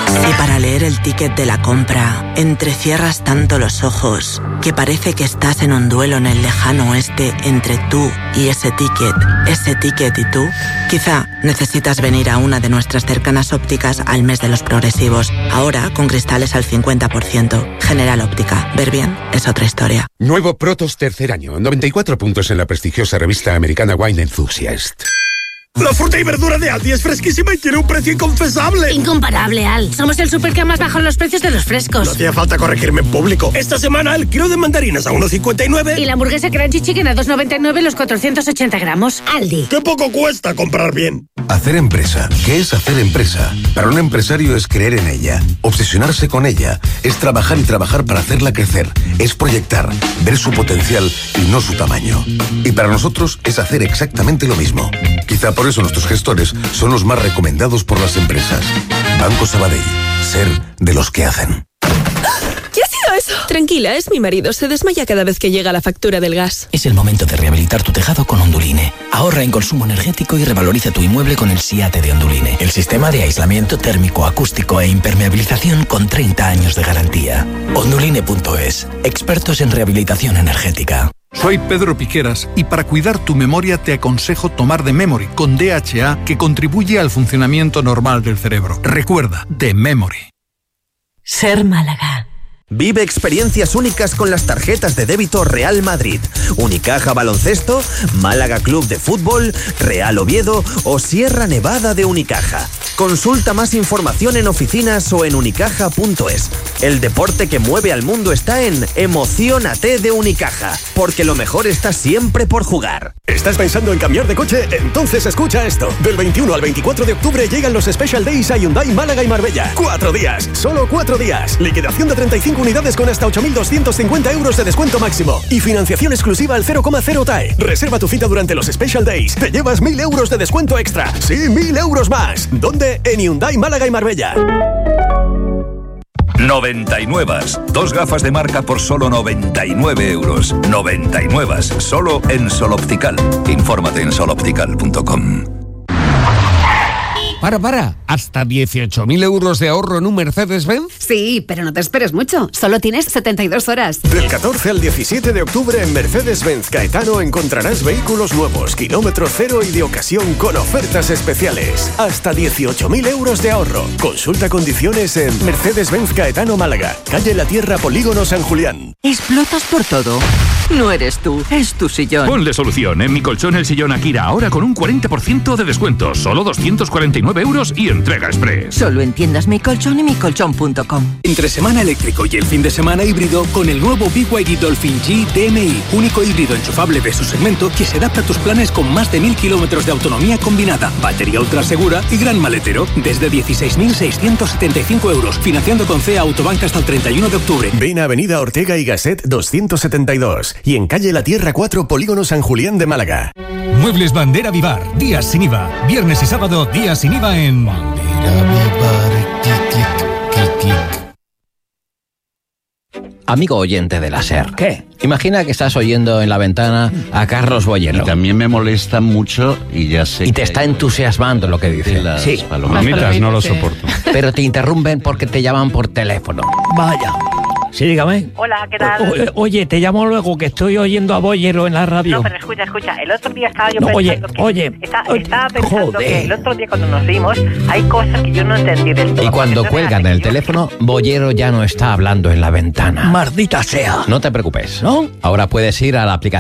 Si para leer el ticket de la compra entrecierras tanto los ojos que parece que estás en un duelo en el lejano oeste entre tú y ese ticket y tú, quizá necesitas venir a una de nuestras cercanas ópticas al mes de los progresivos. Ahora con cristales al 50%. General Óptica. Ver bien es otra historia. Nuevo Protos tercer año. 94 puntos en la prestigiosa revista americana Wine Enthusiast. La fruta y verdura de Aldi es fresquísima y tiene un precio inconfesable. Incomparable, Al. Somos el súper que más bajan los precios de los frescos. No hacía falta corregirme en público. Esta semana el kilo de mandarinas a 1,59. Y la hamburguesa Crunchy Chicken a 2,99 los 480 gramos. Aldi. ¡Qué poco cuesta comprar bien! Hacer empresa. ¿Qué es hacer empresa? Para un empresario es creer en ella, obsesionarse con ella, es trabajar y trabajar para hacerla crecer, es proyectar, ver su potencial y no su tamaño. Y para nosotros es hacer exactamente lo mismo. Quizá por eso nuestros gestores son los más recomendados por las empresas. Banco Sabadell. Ser de los que hacen. ¿Qué ha sido eso? Tranquila, es mi marido. Se desmaya cada vez que llega la factura del gas. Es el momento de rehabilitar tu tejado con Onduline. Ahorra en consumo energético y revaloriza tu inmueble con el SIATE de Onduline. El sistema de aislamiento térmico, acústico e impermeabilización con 30 años de garantía. Onduline.es. Expertos en rehabilitación energética. Soy Pedro Piqueras y para cuidar tu memoria te aconsejo tomar The Memory con DHA que contribuye al funcionamiento normal del cerebro. Recuerda, The Memory. Ser Málaga. Vive experiencias únicas con las tarjetas de débito Real Madrid, Unicaja Baloncesto, Málaga Club de Fútbol, Real Oviedo o Sierra Nevada de Unicaja. Consulta más información en oficinas o en unicaja.es. El deporte que mueve al mundo está en Emociónate de Unicaja, porque lo mejor está siempre por jugar. ¿Estás pensando en cambiar de coche? Entonces escucha esto. Del 21 al 24 de octubre llegan los Special Days a Hyundai Málaga y Marbella. 4 días, solo 4 días. Liquidación de 35 unidades con hasta 8.250 euros de descuento máximo. Y financiación exclusiva al 0,0 TAE. Reserva tu cita durante los Special Days. Te llevas 1.000 euros de descuento extra. Sí, 1.000 euros más. ¿Dónde? En Hyundai Málaga y Marbella. 99. 2 gafas de marca por solo 99 euros. 99. Solo en Sol Optical. Infórmate en soloptical.com. Para. ¿Hasta 18.000 euros de ahorro en un Mercedes-Benz? Sí, pero no te esperes mucho. Solo tienes 72 horas. Del 14 al 17 de octubre en Mercedes-Benz Caetano encontrarás vehículos nuevos, kilómetro cero y de ocasión con ofertas especiales. Hasta 18.000 euros de ahorro. Consulta condiciones en Mercedes-Benz Caetano Málaga, calle La Tierra, Polígono San Julián. ¿Explotas por todo? No eres tú, es tu sillón. Ponle solución en Mi Colchón el Sillón Akira, ahora con un 40% de descuento. Solo 249 euros y entrega express. Solo en tiendas Mi Colchón y micolchón.com. Entre semana eléctrico y el fin de semana híbrido con el nuevo BYD Dolphin G DMI, único híbrido enchufable de su segmento que se adapta a tus planes con más de 1.000 kilómetros de autonomía combinada, batería ultra segura y gran maletero. Desde 16.675 euros, financiando con CEA Autobank hasta el 31 de octubre. Ven a Avenida Ortega y Gasset 272 y en calle La Tierra 4, Polígono San Julián de Málaga. Muebles Bandera Vivar, días sin IVA. Viernes y sábado, días sin IVA en Bandera Vivar. Amigo oyente de la SER. ¿Qué? Imagina que estás oyendo en la ventana a Carlos Boyero. Y también me molesta mucho y ya sé. Y te está entusiasmando lo que dice. Sí, palomitas no lo soporto. Pero te interrumpen porque te llaman por teléfono. Vaya. Sí, dígame. Hola, ¿qué tal? Oye, te llamo luego que estoy oyendo a Boyero en la radio. No, pero escucha. El otro día estaba yo pensando estaba pensando que el otro día cuando nos vimos hay cosas que yo no entendí del todo. Y cuando cuelgan el teléfono, Boyero ya no está hablando en la ventana. Maldita sea. No te preocupes. ¿No? Ahora puedes ir a la aplicación